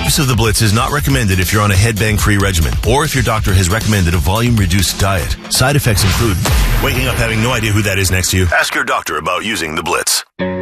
Use of the Blitz is not recommended if you're on a headbang-free regimen or if your doctor has recommended a volume-reduced diet. Side effects include waking up having no idea who that is next to you. Ask your doctor about using the Blitz.